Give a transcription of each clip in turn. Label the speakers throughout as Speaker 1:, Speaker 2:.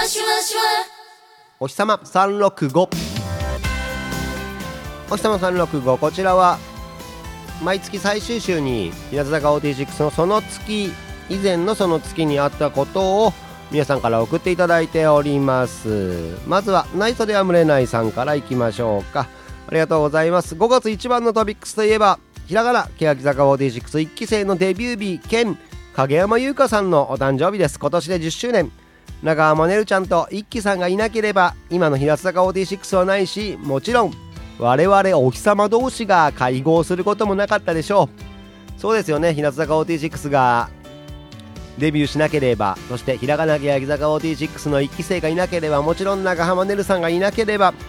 Speaker 1: お日様365、お日様365、こちらは毎月最終週に日向坂46のその月以前のその月にあったことを皆さんから送っていただいております。まずはナイトでは群れないさんからいきましょうか。ありがとうございます。5月一番のトピックスといえばひらがな欅坂461期生のデビュー日兼影山優佳さんのお誕生日です。今年で10周年。長濱ねるちゃんと一輝さんがいなければ今の日向坂46はないし、もちろん我々お日様同士が会合することもなかったでしょう。そうですよね。日向坂46がデビューしなければ、そしてひらがな欅坂46の一期生がいなければ、もちろん長濱ねるさんがいなければ、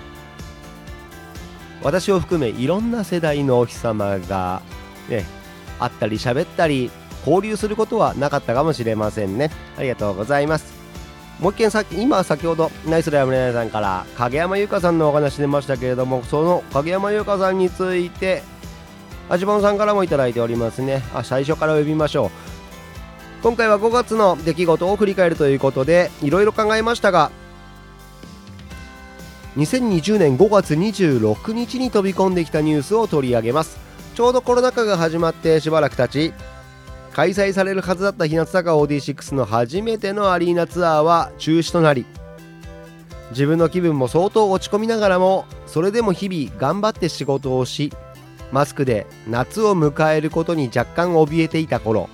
Speaker 1: 私を含めいろんな世代のお日様がね、会ったり喋ったり交流することはなかったかもしれませんね。ありがとうございます。もう一件先ほどナイスライブネさんから影山優佳さんのお話出ましたけれども、その影山優佳さんについてあじばんさんからもいただいておりますね。最初から呼びましょう。今回は5月の出来事を振り返るということでいろいろ考えましたが、2020年5月26日に飛び込んできたニュースを取り上げます。ちょうどコロナ禍が始まってしばらく経ち、開催されるはずだった日向坂46の初めてのアリーナツアーは中止となり、自分の気分も相当落ち込みながらも、それでも日々頑張って仕事をし、マスクで夏を迎えることに若干怯えていた頃、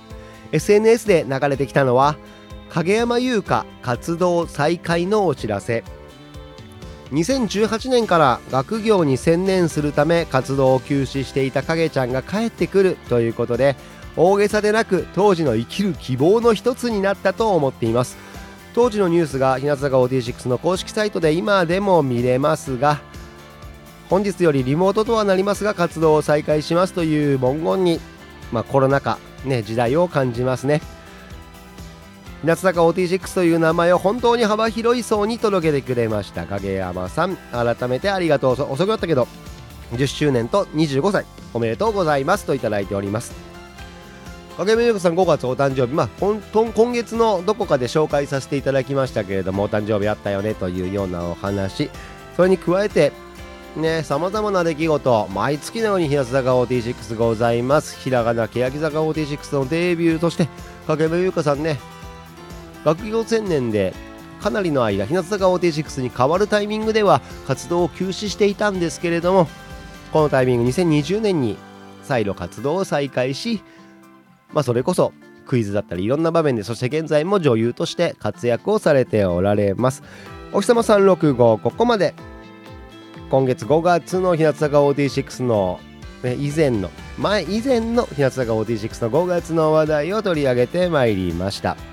Speaker 1: SNS で流れてきたのは影山優佳活動再開のお知らせ。2018年から学業に専念するため活動を休止していた影ちゃんが帰ってくるということで、大げさでなく当時の生きる希望の一つになったと思っています。当時のニュースが日向坂46の公式サイトで今でも見れますが、本日よりリモートとはなりますが活動を再開しますという文言に、コロナ禍、時代を感じますね。日向坂46という名前を本当に幅広い層に届けてくれました影山さん、改めてありがとう。遅くなったけど10周年と25歳おめでとうございますといただいております。影山優佳さん5月お誕生日、今月のどこかで紹介させていただきましたけれども、お誕生日あったよねというようなお話、それに加えてさまざまな出来事、毎月のように日向坂46ございます。ひらがな欅坂46のデビューとして影山優佳さん学業専念でかなりの間日向坂46に変わるタイミングでは活動を休止していたんですけれども、このタイミング2020年に再度活動を再開し、それこそクイズだったりいろんな場面で、そして現在も女優として活躍をされておられます。お日様365、ここまで今月5月の日向坂46の、以前の日向坂46の5月の話題を取り上げてまいりました。